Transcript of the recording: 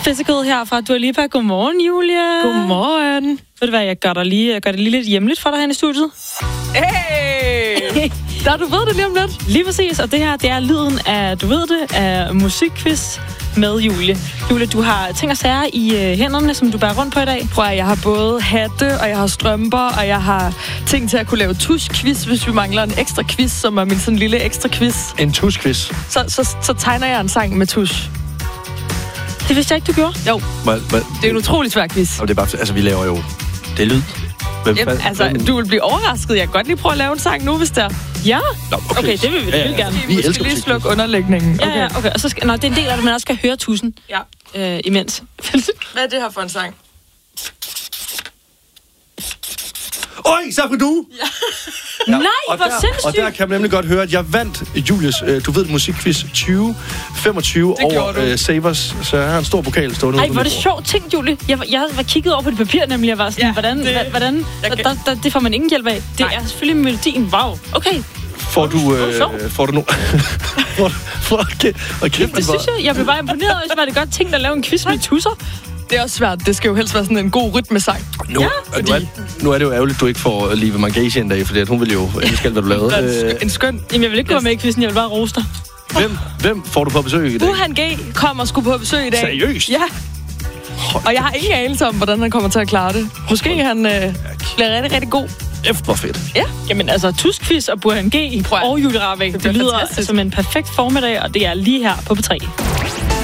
Physical her fra Dua Lipa. Godmorgen, Julia. Godmorgen. Ved du hvad, jeg gør det lige lidt hjemligt for dig her i studiet. Hey! Der du ved det lige om lidt. Lige præcis, og det her, det er lyden af, du ved det, af musikquiz med Julie. Julie, du har ting og sager i hænderne, som du bærer rundt på i dag. Prøv at jeg har både hatte, og jeg har strømper, og jeg har ting til at kunne lave tusch-quiz, hvis vi mangler en ekstra quiz, som er min sådan lille ekstra quiz. En tusch-quiz? Så tegner jeg en sang med tusch. Det vidste jeg ikke, du gjorde. Jo, det er en utrolig svær quiz. Og det er bare, altså vi laver jo, det er lyd. Du vil blive overrasket. Jeg kan godt lige prøve at lave en sang nu, hvis det er. Ja? Nå, okay, det vil vi gerne. Vi skal lige slukke underlægningen. Ja, okay. Og så skal, det er en del af det, man også skal høre tusind imens. Hvad er det her for en sang? Øj, Safri du! Ja. Nej, hvor sindssygt! Og der kan man nemlig godt høre, at jeg vandt Julies, du ved, musikquiz 2025 over Savers. Så jeg har en stor pokal stående. Ej, hvor er det sjovt ting, Julie. Jeg var kigget over på det papir, nemlig. Jeg var sådan, hvordan det får man ingen hjælp af. Det er selvfølgelig melodien. Wow, okay. Får du nu? Det synes jeg blev bare imponeret, hvis man det godt tænkt at lave en quiz med tusser. Det er også svært. Det skal jo helst være sådan en god rytmesang. Nu er det jo ærgerligt, at du ikke får Live Mangage en dag, fordi hun vil jo elske alt, hvad du lavede. En skøn. Jamen, jeg vil ikke gå med i quizzen, jeg vil bare rose dig. Hvem får du på besøg i dag? Burhan G kommer sgu på besøg i dag. Seriøst? Ja. Og jeg har ingen anelse om, hvordan han kommer til at klare det. Måske han bliver rigtig, rigtig god. Hvor fedt. Ja. Jamen altså, tuschquiz og Burhan G og Julie Rahbek, det lyder som en perfekt formiddag, og det er lige her på P3.